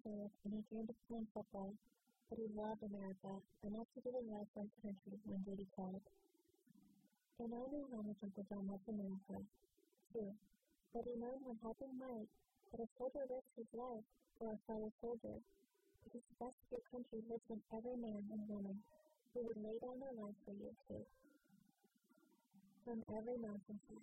college and he dreamed of playing football, but he loved America enough to give his life for his country when duty called. And I know how much Uncle John loves America, too, but he knows when helping might that a soldier risks his life for a fellow soldier, because the best of your country lives in every man and woman who would lay down their lives for you, too. From every mountainside.